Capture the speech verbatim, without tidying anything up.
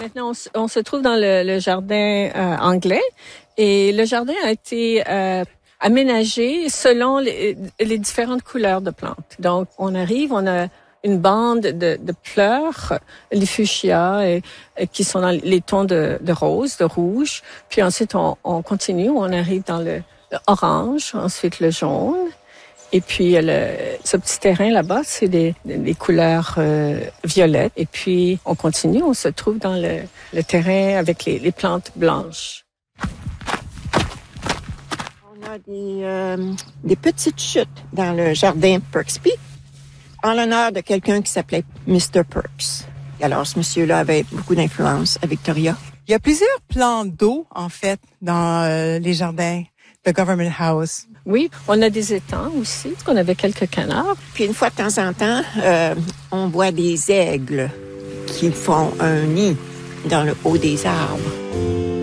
Maintenant, on, se- on se trouve dans le, le jardin euh, anglais et le jardin a été euh, aménagé selon les, les différentes couleurs de plantes. Donc, on arrive, on a une bande de, de fleurs, les fuchsias, et, et qui sont dans les tons de, de rose, de rouge. Puis ensuite, on, on continue, on arrive dans le, le orange, ensuite le jaune. Et puis, le, ce petit terrain là-bas, c'est des, des couleurs euh, violettes. Et puis, on continue, on se trouve dans le, le terrain avec les, les plantes blanches. On a des, euh, des petites chutes dans le jardin Perksby en l'honneur de quelqu'un qui s'appelait mister Perks. Alors, ce monsieur-là avait beaucoup d'influence à Victoria. Il y a plusieurs plans d'eau, en fait, dans euh, les jardins de Government House. Oui, on a des étangs aussi, parce qu'on avait quelques canards. Puis une fois de temps en temps, euh, on voit des aigles qui font un nid dans le haut des arbres.